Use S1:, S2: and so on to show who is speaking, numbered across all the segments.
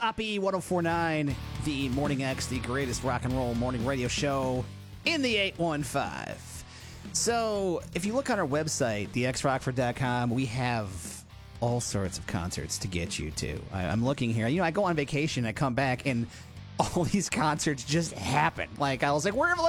S1: Poppy 1049, the Morning X, the greatest rock and roll morning radio show in the 815. So, if you look on our website, thexrockford.com, we have all sorts of concerts to get you to. I'm looking here. You know, I go on vacation, I come back, and all these concerts just happen. Like, I was like, where am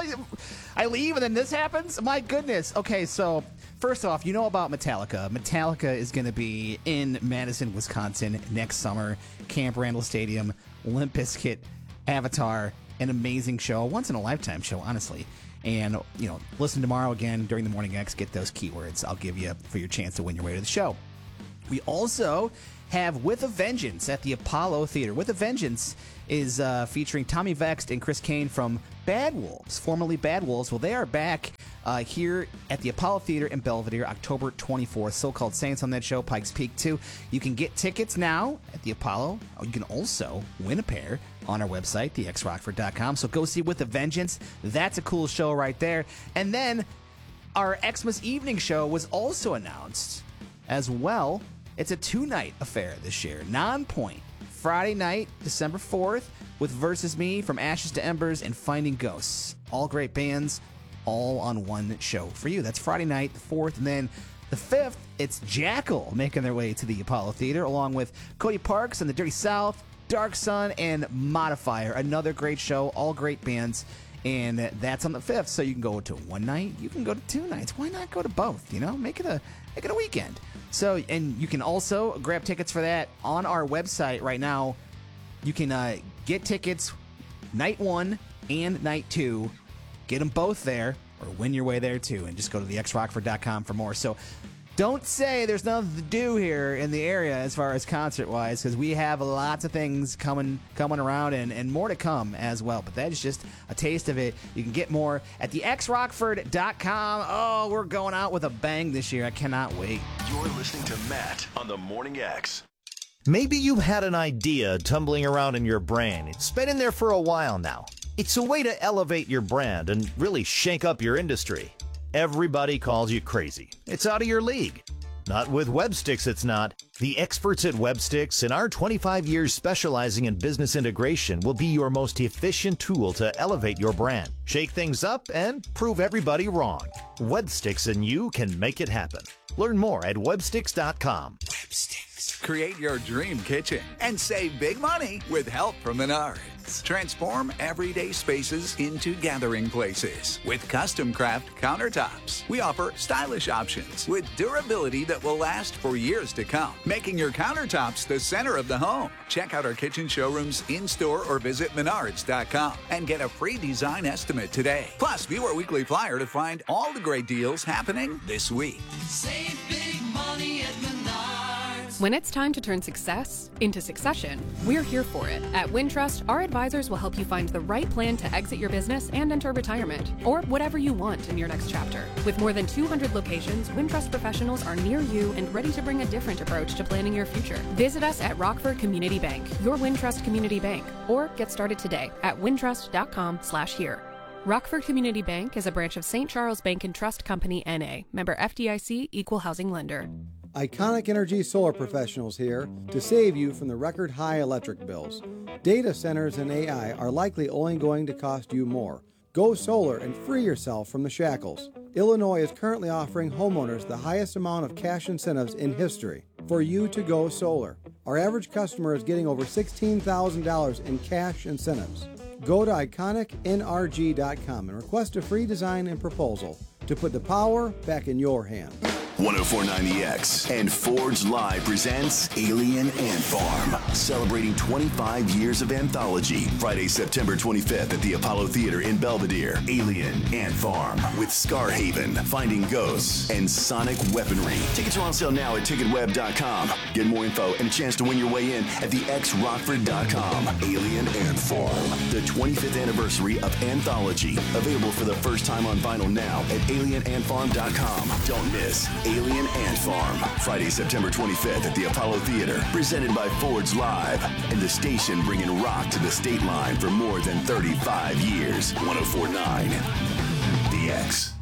S1: I leave, and then this happens? My goodness. Okay, so first off, you know about Metallica. Metallica is going to be in Madison, Wisconsin next summer. Camp Randall Stadium, Limp Bizkit, Avatar, an amazing show, once-in-a-lifetime show, honestly. And, you know, listen tomorrow again during the Morning X, get those keywords I'll give you for your chance to win your way to the show. We also have With a Vengeance at the Apollo Theater. With a Vengeance is featuring Tommy Vext and Chris Kane from Bad Wolves, formerly Bad Wolves. Well, they are back here at the Apollo Theater in Belvedere, October 24th. So-Called Saints on that show, Pikes Peak too. You can get tickets now at the Apollo. You can also win a pair on our website, thexrockford.com. So go see With a Vengeance. That's a cool show right there. And then our Xmas evening show was also announced as well. It's a 2-night affair this year. Non-Point. Friday night, December 4th, with Versus Me, From Ashes to Embers, and Finding Ghosts. All great bands, all on one show for you. That's Friday night, the 4th. And then the 5th, it's Jackal making their way to the Apollo Theater, along with Cody Parks and the Dirty South, Dark Sun, and Modifier. Another great show, all great bands. And that's on the 5th, so you can go to one night, you can go to 2 nights. Why not go to both, you know? Make it a weekend. So, and you can also grab tickets for that on our website right now. You can get tickets night 1 and night 2. Get them both there, or win your way there too, and just go to thexrockford.com for more. So don't say there's nothing to do here in the area as far as concert-wise, because we have lots of things coming around and more to come as well. But that is just a taste of it. You can get more at thexrockford.com. Oh, we're going out with a bang this year. I cannot wait.
S2: You're listening to Matt on the Morning X.
S3: Maybe you've had an idea tumbling around in your brain. It's been in there for a while now. It's a way to elevate your brand and really shake up your industry. Everybody calls you crazy. It's out of your league. Not with Websticks, it's not. The experts at Websticks and our 25 years specializing in business integration will be your most efficient tool to elevate your brand, shake things up, and prove everybody wrong. Websticks and you can make it happen. Learn more at websticks.com.
S4: Websticks. Create your dream kitchen and save big money with help from Menards. Transform everyday spaces into gathering places with custom craft countertops. We offer stylish options with durability that will last for years to come, making your countertops the center of the home. Check out our kitchen showrooms in-store or visit menards.com and get a free design estimate today. Plus, view our weekly flyer to find all the great deals happening this week.
S5: Save big money at Menards.
S6: When it's time to turn success into succession, we're here for it. At Wintrust, our advisors will help you find the right plan to exit your business and enter retirement, or whatever you want in your next chapter. With more than 200 locations, Wintrust professionals are near you and ready to bring a different approach to planning your future. Visit us at Rockford Community Bank, your Wintrust community bank, or get started today at wintrust.com/here. Rockford Community Bank is a branch of St. Charles Bank and Trust Company, N.A., member FDIC, equal housing lender.
S7: Iconic Energy Solar Professionals here to save you from the record high electric bills. Data centers and AI are likely only going to cost you more. Go solar and free yourself from the shackles. Illinois is currently offering homeowners the highest amount of cash incentives in history for you to go solar. Our average customer is getting over $16,000 in cash incentives. Go to iconicnrg.com and request a free design and proposal to put the power back in your hands.
S2: 1049 The X and Forge Live presents Alien Ant Farm, celebrating 25 years of anthology. Friday, September 25th at the Apollo Theater in Belvedere. Alien Ant Farm with Scarhaven, Finding Ghosts, and Sonic Weaponry. Tickets are on sale now at ticketweb.com. Get more info and a chance to win your way in at thexrockford.com. Alien Ant Farm, the 25th anniversary of Anthology. Available for the first time on vinyl now at alienantfarm.com. Don't miss Alien Ant Farm, Friday, September 25th at the Apollo Theater, presented by Forge Live, and the station bringing rock to the state line for more than 35 years. 1049 The X.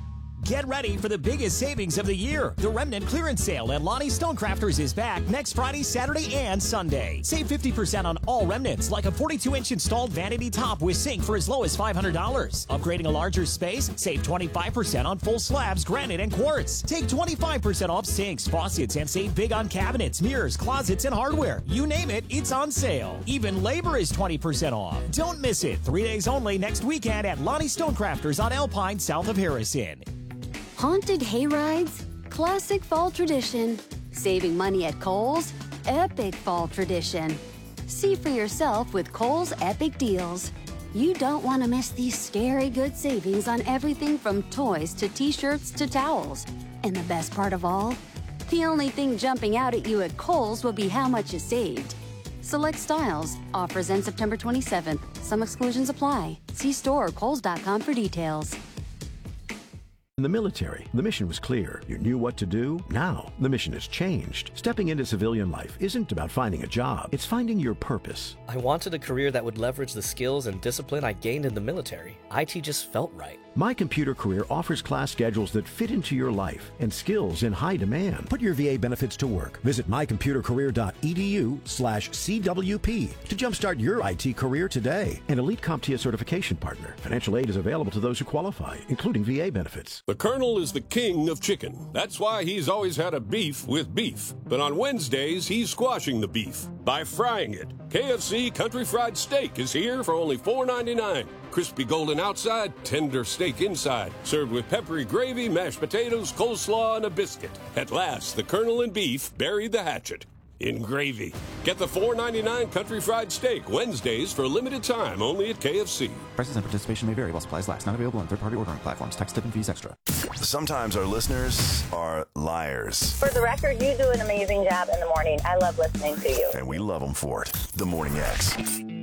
S8: Get ready for the biggest savings of the year. The Remnant Clearance Sale at Lonnie Stonecrafters is back next Friday, Saturday, and Sunday. Save 50% on all remnants, like a 42-inch installed vanity top with sink for as low as $500. Upgrading a larger space? Save 25% on full slabs, granite, and quartz. Take 25% off sinks, faucets, and save big on cabinets, mirrors, closets, and hardware. You name it, it's on sale. Even labor is 20% off. Don't miss it. 3 days only next weekend at Lonnie Stonecrafters on Alpine, south of Harrison.
S9: Haunted hayrides? Classic fall tradition. Saving money at Kohl's? Epic fall tradition. See for yourself with Kohl's Epic Deals. You don't want to miss these scary good savings on everything from toys to t-shirts to towels. And the best part of all? The only thing jumping out at you at Kohl's will be how much you saved. Select styles. Offers end September 27th. Some exclusions apply. See store or kohls.com for details.
S10: In the military, the mission was clear. You knew what to do. Now, the mission has changed. Stepping into civilian life isn't about finding a job. It's finding your purpose.
S11: I wanted a career that would leverage the skills and discipline I gained in the military. IT just felt right.
S10: My Computer Career offers class schedules that fit into your life and skills in high demand. Put your VA benefits to work. Visit mycomputercareer.edu/CWP to jumpstart your IT career today. An elite CompTIA certification partner. Financial aid is available to those who qualify, including VA benefits.
S12: The Colonel is the king of chicken. That's why he's always had a beef with beef. But on Wednesdays, he's squashing the beef by frying it. KFC Country Fried Steak is here for only $4.99. Crispy golden outside, tender steak inside. Served with peppery gravy, mashed potatoes, coleslaw, and a biscuit. At last, the Colonel and beef buried the hatchet in gravy. Get the $4.99 Country Fried Steak Wednesdays for a limited time only at KFC.
S13: Prices and participation may vary while supplies last. Not available on third-party ordering platforms. Tax, tip, and fees extra.
S2: Sometimes our listeners are liars.
S14: For the record, you do an amazing job in the morning. I love listening to you.
S2: And we love them for it. The Morning X.